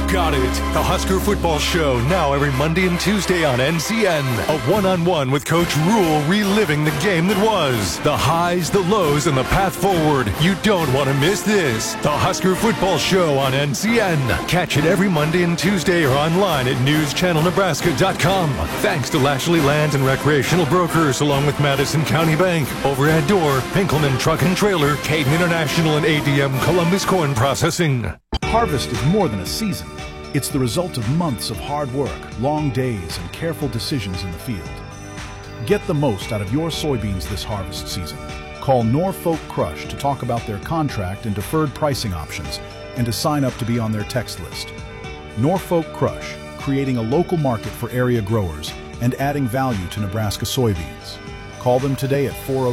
got it. The Husker Football Show, now every Monday and Tuesday on NCN. A one-on-one with Coach Rule, reliving the game that was. The highs, the lows, and the path forward. You don't want to miss this. The Husker Football Show on NCN. Catch it every Monday and Tuesday or online at newschannelnebraska.com. Thanks to Lashley Land and Recreational Brokers, along with Madison County Bank, Overhead Door, Pinkelman Truck and Trailer, Caden International, and ADM Columbus Corn Processing. Harvest is more than a season. It's the result of months of hard work, long days, and careful decisions in the field. Get the most out of your soybeans this harvest season. Call Norfolk Crush to talk about their contract and deferred pricing options and to sign up to be on their text list. Norfolk Crush, creating a local market for area growers and adding value to Nebraska soybeans. Call them today at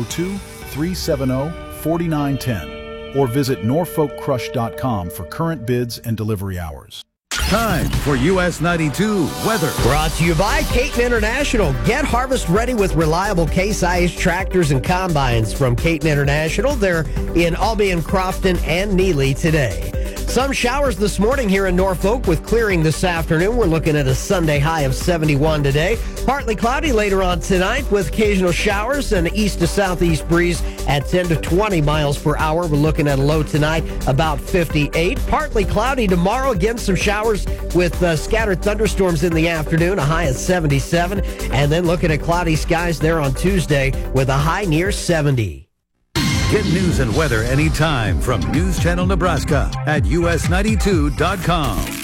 402-370-4910 or visit norfolkcrush.com for current bids and delivery hours. Time for US 92 weather. Brought to you by Caton International. Get harvest ready with reliable Case IH tractors and combines from Caton International. They're in Albion, Crofton, and Neely today. Some showers this morning here in Norfolk with clearing this afternoon. We're looking at a Sunday high of 71 today. Partly cloudy later on tonight with occasional showers and east to southeast breeze at 10 to 20 miles per hour. We're looking at a low tonight about 58. Partly cloudy tomorrow. Again, some showers with scattered thunderstorms in the afternoon, a high of 77. And then looking at cloudy skies there on Tuesday with a high near 70. Get news and weather anytime from News Channel Nebraska at us92.com.